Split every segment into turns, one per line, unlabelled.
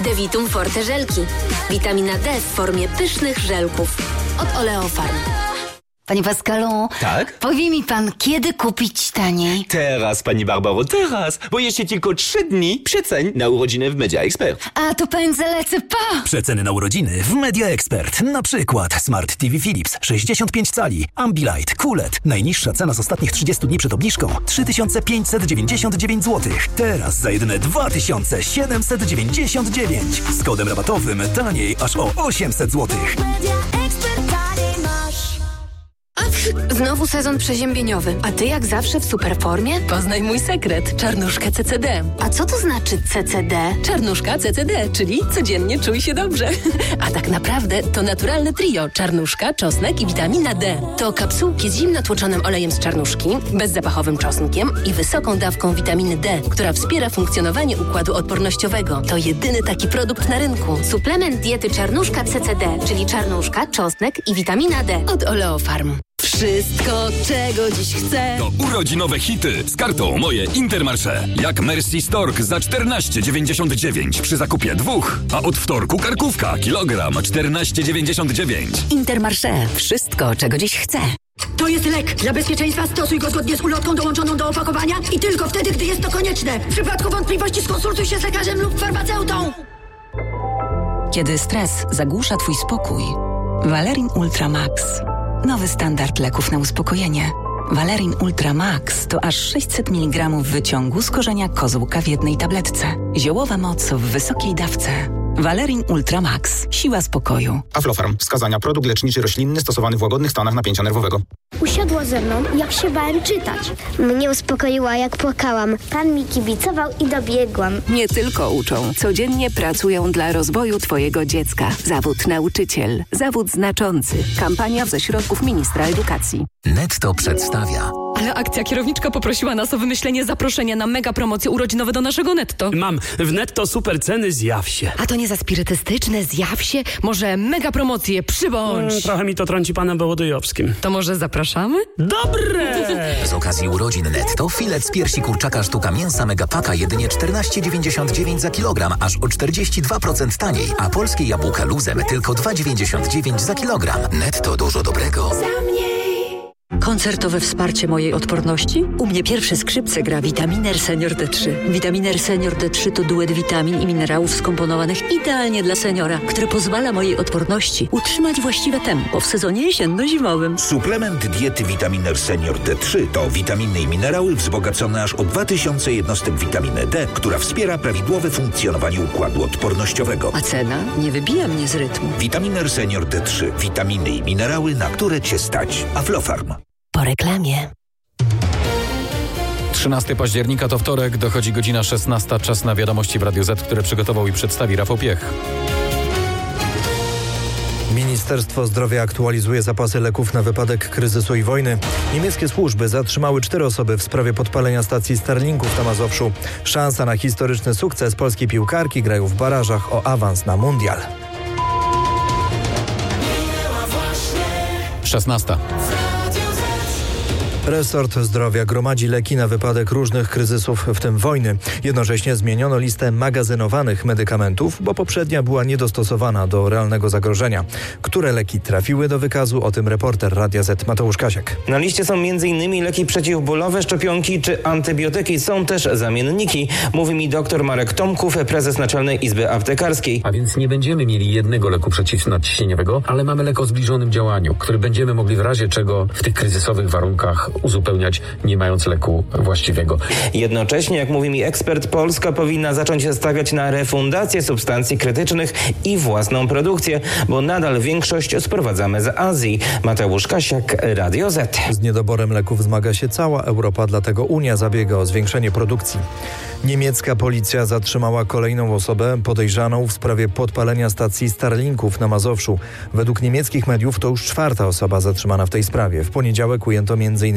Devitum Forte żelki. Witamina D w formie pysznych żelków. Od Oleofarm.
Panie Pascalu,
tak?
Powie mi pan, kiedy kupić taniej?
Teraz, pani Barbaro, teraz, bo jeszcze tylko 3 dni przeceń na urodziny w Media Expert.
A to pędzę lecę, pa!
Przeceny na urodziny w Media Expert. Na przykład Smart TV Philips 65 cali, Ambilight, QLED. Najniższa cena z ostatnich 30 dni przed obniżką 3599 zł. Teraz za jedyne 2799. Z kodem rabatowym taniej aż o 800 zł.
Znowu sezon przeziębieniowy, a ty jak zawsze w superformie?
Poznaj mój sekret, czarnuszka CCD.
A co to znaczy CCD?
Czarnuszka CCD, czyli codziennie czuj się dobrze. A tak naprawdę to naturalne trio, czarnuszka, czosnek i witamina D. To kapsułki z zimno tłoczonym olejem z czarnuszki, bezzapachowym czosnkiem i wysoką dawką witaminy D, która wspiera funkcjonowanie układu odpornościowego. To jedyny taki produkt na rynku.
Suplement diety czarnuszka CCD, czyli czarnuszka, czosnek i witamina D.
Od Oleofarm. Wszystko, czego dziś chcę.
To urodzinowe hity z kartą Moje Intermarché. Jak Mercy Stork za 14,99 przy zakupie 2. A od wtorku karkówka kilogram 14,99.
Intermarché. Wszystko, czego dziś chcę.
To jest lek. Dla bezpieczeństwa stosuj go zgodnie z ulotką dołączoną do opakowania i tylko wtedy, gdy jest to konieczne. W przypadku wątpliwości skonsultuj się z lekarzem lub farmaceutą.
Kiedy stres zagłusza twój spokój, Valerin Ultra Max. Nowy standard leków na uspokojenie. Valerin Ultra Max to aż 600 mg wyciągu z korzenia kozłka w jednej tabletce. Ziołowa moc w wysokiej dawce. Valerin Ultra Max. Siła spokoju.
Aflofarm. Wskazania. Produkt leczniczy roślinny stosowany w łagodnych stanach napięcia nerwowego.
Usiadła ze mną, jak się bałem czytać. Mnie uspokoiła, jak płakałam. Pan mi kibicował i dobiegłam.
Nie tylko uczą. Codziennie pracują dla rozwoju twojego dziecka. Zawód nauczyciel. Zawód znaczący. Kampania ze środków ministra edukacji.
Netto przedstawia.
Ale akcja kierowniczka poprosiła nas o wymyślenie zaproszenia na mega promocje urodzinowe do naszego Netto.
Mam. W Netto super ceny, zjaw się.
A to nie za spirytystyczne, zjaw się? Może mega promocje, przybądź.
Trochę mi to trąci panem Wołodyjowskim.
To może zapraszamy?
Dobre!
Z okazji urodzin Netto filet z piersi kurczaka sztuka mięsa Megapaka jedynie 14,99 za kilogram, aż o 42% taniej, a polskie jabłka luzem tylko 2,99 za kilogram. Netto dużo dobrego.
Koncertowe wsparcie mojej odporności? U mnie pierwsze skrzypce gra Vitaminer Senior D3. Vitaminer Senior D3 to duet witamin i minerałów skomponowanych idealnie dla seniora, który pozwala mojej odporności utrzymać właściwe tempo w sezonie jesienno-zimowym.
Suplement diety Vitaminer Senior D3 to witaminy i minerały wzbogacone aż o 2000 jednostek witaminy D, która wspiera prawidłowe funkcjonowanie układu odpornościowego.
A cena nie wybija mnie z rytmu.
Vitaminer Senior D3. Witaminy i minerały, na które cię stać. Aflofarm.
Po reklamie.
13 października to wtorek, dochodzi godzina 16, czas na wiadomości w Radiu Z, które przygotował i przedstawi Rafał Piech.
Ministerstwo Zdrowia aktualizuje zapasy leków na wypadek kryzysu i wojny. Niemieckie służby zatrzymały 4 osoby w sprawie podpalenia stacji Starlinków na Mazowszu. Szansa na historyczny sukces polskiej piłkarki grają w barażach o awans na mundial.
16.
Resort Zdrowia gromadzi leki na wypadek różnych kryzysów, w tym wojny. Jednocześnie zmieniono listę magazynowanych medykamentów, bo poprzednia była niedostosowana do realnego zagrożenia. Które leki trafiły do wykazu? O tym reporter Radia Z Mateusz Kasiak.
Na liście są m.in. leki przeciwbólowe, szczepionki czy antybiotyki. Są też zamienniki. Mówi mi dr Marek Tomków, prezes Naczelnej Izby Aptekarskiej.
A więc nie będziemy mieli jednego leku przeciwnadciśnieniowego, ale mamy lek o zbliżonym działaniu, który będziemy mogli w razie czego w tych kryzysowych warunkach uzupełniać, nie mając leku właściwego.
Jednocześnie, jak mówi mi ekspert, Polska powinna zacząć stawiać na refundację substancji krytycznych i własną produkcję, bo nadal większość sprowadzamy z Azji. Mateusz Kasiak, Radio Z.
Z niedoborem leków zmaga się cała Europa, dlatego Unia zabiega o zwiększenie produkcji. Niemiecka policja zatrzymała kolejną osobę podejrzaną w sprawie podpalenia stacji Starlinków na Mazowszu. Według niemieckich mediów to już 4. osoba zatrzymana w tej sprawie. W poniedziałek ujęto m.in.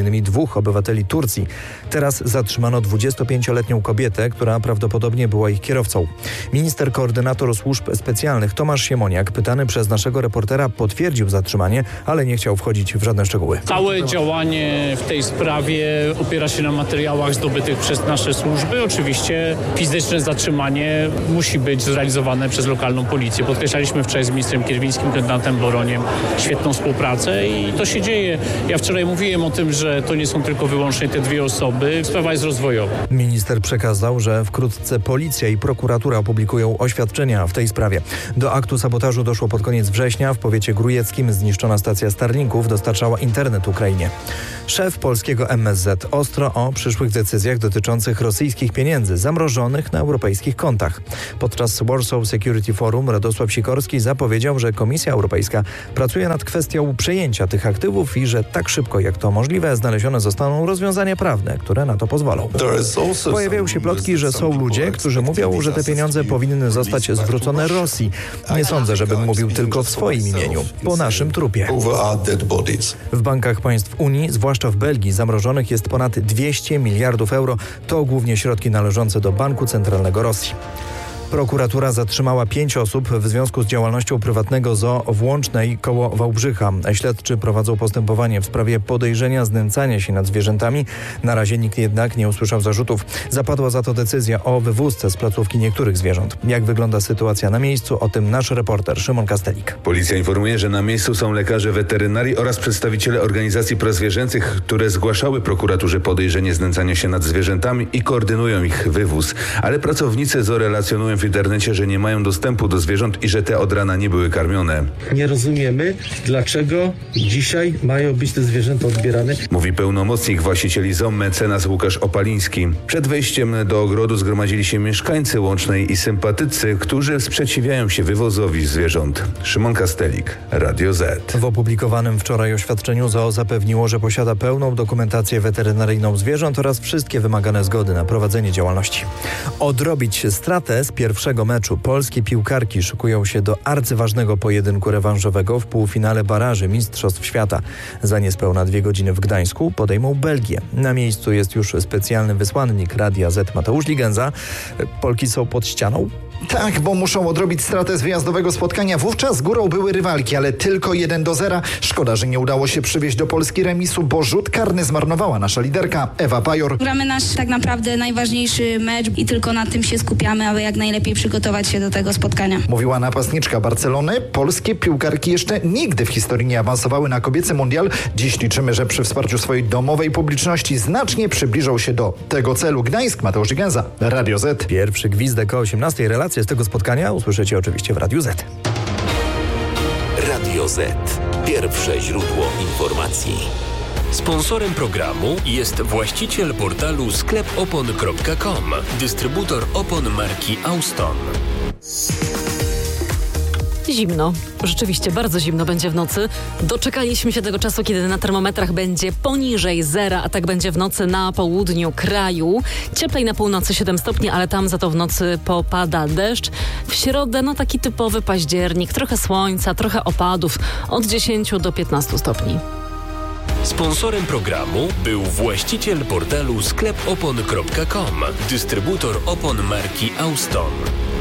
m.in. 2 obywateli Turcji. Teraz zatrzymano 25-letnią kobietę, która prawdopodobnie była ich kierowcą. Minister koordynator służb specjalnych Tomasz Siemoniak, pytany przez naszego reportera, potwierdził zatrzymanie, ale nie chciał wchodzić w żadne szczegóły.
Całe działanie w tej sprawie opiera się na materiałach zdobytych przez nasze służby. Oczywiście fizyczne zatrzymanie musi być zrealizowane przez lokalną policję. Podkreślaliśmy wczoraj z ministrem Kierwińskim, komendantem Boroniem świetną współpracę i to się dzieje. Ja wczoraj mówiłem o tym, że to nie są tylko wyłącznie te 2 osoby. Sprawa jest rozwojowa.
Minister przekazał, że wkrótce policja i prokuratura opublikują oświadczenia w tej sprawie. Do aktu sabotażu doszło pod koniec września. W powiecie grujeckim zniszczona stacja Starlinków dostarczała internet Ukrainie. Szef polskiego MSZ ostro o przyszłych decyzjach dotyczących rosyjskich pieniędzy zamrożonych na europejskich kontach. Podczas Warsaw Security Forum Radosław Sikorski zapowiedział, że Komisja Europejska pracuje nad kwestią przejęcia tych aktywów i że tak szybko jak to możliwe znalezione zostaną rozwiązania prawne, które na to pozwolą. Pojawiają się plotki, że są ludzie, którzy mówią, że te pieniądze powinny zostać zwrócone Rosji. Nie sądzę, żebym mówił tylko w swoim imieniu. Po naszym trupie. W bankach państw Unii, zwłaszcza w Belgii, zamrożonych jest ponad 200 miliardów euro. To głównie środki należące do Banku Centralnego Rosji. Prokuratura zatrzymała 5 osób w związku z działalnością prywatnego zoo w Łącznej koło Wałbrzycha. Śledczy prowadzą postępowanie w sprawie podejrzenia znęcania się nad zwierzętami. Na razie nikt jednak nie usłyszał zarzutów. Zapadła za to decyzja o wywózce z placówki niektórych zwierząt. Jak wygląda sytuacja na miejscu? O tym nasz reporter Szymon Kastelik.
Policja informuje, że na miejscu są lekarze weterynarii oraz przedstawiciele organizacji prozwierzęcych, które zgłaszały prokuraturze podejrzenie znęcania się nad zwierzętami i koordynują ich wywóz. Ale pracownicy zoo relacjonują w internecie, że nie mają dostępu do zwierząt i że te od rana nie były karmione.
Nie rozumiemy, dlaczego dzisiaj mają być te zwierzęta odbierane.
Mówi pełnomocnik właścicieli zoo mecenas Łukasz Opaliński. Przed wejściem do ogrodu zgromadzili się mieszkańcy Łącznej i sympatycy, którzy sprzeciwiają się wywozowi zwierząt. Szymon Kastelik, Radio Z.
W opublikowanym wczoraj oświadczeniu zoo zapewniło, że posiada pełną dokumentację weterynaryjną zwierząt oraz wszystkie wymagane zgody na prowadzenie działalności. Odrobić stratę z pierwszego meczu. Polskie piłkarki szykują się do arcyważnego pojedynku rewanżowego w półfinale baraży Mistrzostw Świata. Za niespełna 2 godziny w Gdańsku podejmą Belgię. Na miejscu jest już specjalny wysłannik Radia Z Mateusz Ligenza. Polki są pod ścianą?
Tak, bo muszą odrobić stratę z wyjazdowego spotkania. Wówczas górą były rywalki, ale tylko 1-0. Szkoda, że nie udało się przywieźć do Polski remisu, bo rzut karny zmarnowała nasza liderka Ewa Pajor.
Gramy nasz tak naprawdę najważniejszy mecz i tylko na tym się skupiamy, aby jak najlepiej przygotować się do tego spotkania.
Mówiła napastniczka Barcelony. Polskie piłkarki jeszcze nigdy w historii nie awansowały na kobiecy mundial. Dziś liczymy, że przy wsparciu swojej domowej publiczności znacznie przybliżą się do tego celu. Gdańsk, Mateusz Ligenza, Radio Z.
Pierwszy gwizdek o 18:00. Relacje z tego spotkania usłyszycie oczywiście w Radiu Z.
Radio Z. Pierwsze źródło informacji.
Sponsorem programu jest właściciel portalu sklepopon.com, dystrybutor opon marki Auston.
Zimno. Rzeczywiście bardzo zimno będzie w nocy. Doczekaliśmy się tego czasu, kiedy na termometrach będzie poniżej 0, a tak będzie w nocy na południu kraju. Cieplej na północy 7 stopni, ale tam za to w nocy popada deszcz. W środę taki typowy październik. Trochę słońca, trochę opadów. Od 10 do 15 stopni.
Sponsorem programu był właściciel portalu sklepopon.com, dystrybutor opon marki Auston.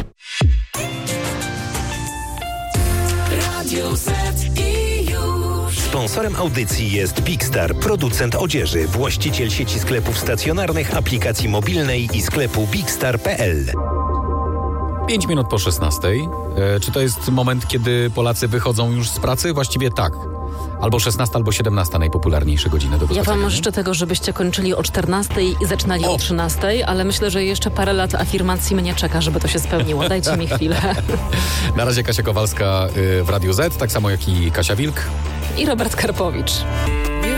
Sponsorem audycji jest Big Star, producent odzieży, właściciel sieci sklepów stacjonarnych, aplikacji mobilnej i sklepu bigstar.pl.
5 minut po 16:00. Czy to jest moment, kiedy Polacy wychodzą już z pracy? Właściwie tak. Albo 16, albo 17 najpopularniejsze godziny do wychodzenia.
Ja wam życzę tego, żebyście kończyli o 14 i zaczynali o 13, ale myślę, że jeszcze parę lat afirmacji mnie czeka, żeby to się spełniło. Dajcie mi chwilę.
Na razie Kasia Kowalska w Radiu Z, tak samo jak i Kasia Wilk.
I Robert Karpowicz.